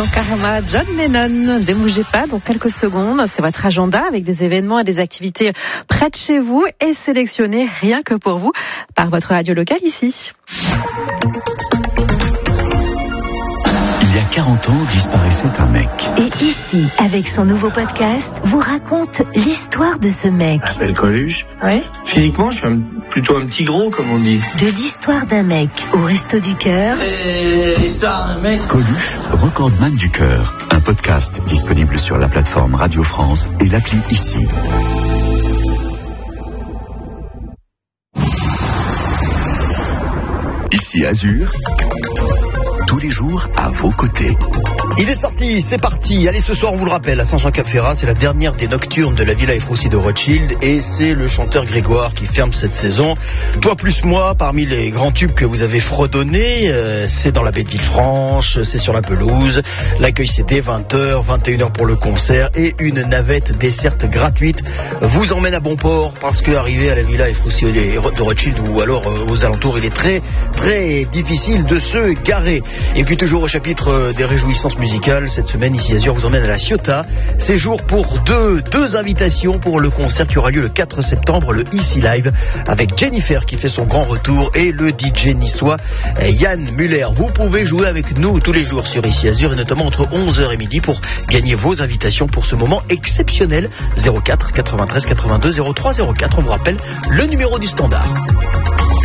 Son karma, John Lennon. Ne bougez pas, dans quelques secondes, c'est votre agenda avec des événements et des activités près de chez vous et sélectionnés rien que pour vous par votre radio locale ici. Il y a 40 ans, disparaissait un mec. Et ici, avec son nouveau podcast, vous raconte l'histoire de ce mec. Je m'appelle Coluche. Oui. Physiquement, je suis plutôt un petit gros, comme on dit. De l'histoire d'un mec au Resto du Cœur. L'histoire d'un mec. Coluche, recordman du cœur. Un podcast disponible sur la plateforme Radio France et l'appli ici. Ici Azur, tous les jours à vos côtés. Il est sorti, c'est parti. Allez, ce soir, on vous le rappelle, à Saint-Jean-Cap-Ferrat, c'est la dernière des nocturnes de la Villa Efroussi de Rothschild et c'est le chanteur Grégoire qui ferme cette saison. Toi plus moi, parmi les grands tubes que vous avez fredonnés, c'est dans la baie de Villefranche, c'est sur la pelouse. L'accueil c'était 20h, 21h pour le concert et une navette desserte gratuite vous emmène à bon port parce qu'arriver à la Villa Efroussi de Rothschild ou alors aux alentours, il est très très difficile de se garer. Et puis toujours au chapitre des réjouissances musicales, cette semaine ici Azur vous emmène à la Ciotat. Séjour pour deux invitations pour le concert qui aura lieu le 4 septembre, le Ici Live, avec Jennifer qui fait son grand retour et le DJ niçois Yann Muller. Vous pouvez jouer avec nous tous les jours sur Ici Azur et notamment entre 11h et midi pour gagner vos invitations pour ce moment exceptionnel. 04 93 82 03 04, on vous rappelle le numéro du standard.